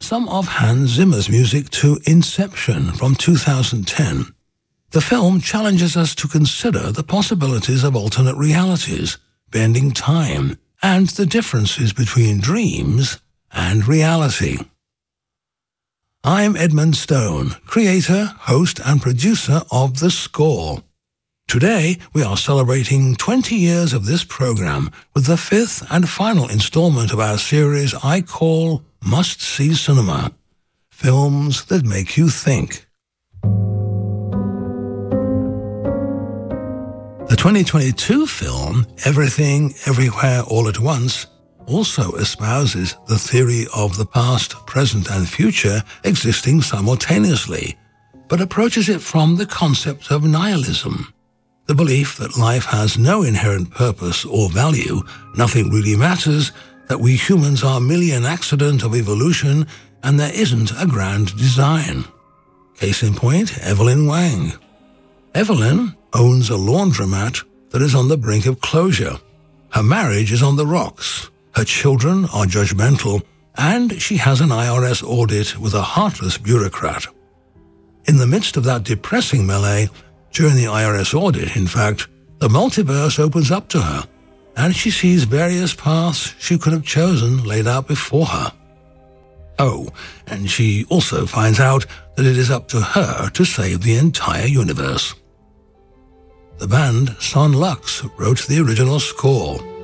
some of Hans Zimmer's music to Inception from 2010. The film challenges us to consider the possibilities of alternate realities, bending time, and the differences between dreams and reality. I'm Edmund Stone, creator, host, and producer of The Score. Today, we are celebrating 20 years of this program with the fifth and final installment of our series I call Must See Cinema, films that make you think. The 2022 film, Everything, Everywhere, All at Once, also espouses the theory of the past, present, and future existing simultaneously, but approaches it from the concept of nihilism, the belief that life has no inherent purpose or value, nothing really matters, that we humans are merely an accident of evolution, and there isn't a grand design. Case in point, Evelyn Wang. Evelyn owns a laundromat that is on the brink of closure. Her marriage is on the rocks. Her children are judgmental, and she has an IRS audit with a heartless bureaucrat. In the midst of that depressing melee, during the IRS audit, in fact, the multiverse opens up to her, and she sees various paths she could have chosen laid out before her. Oh, and she also finds out that it is up to her to save the entire universe. The band Son Lux wrote the original score.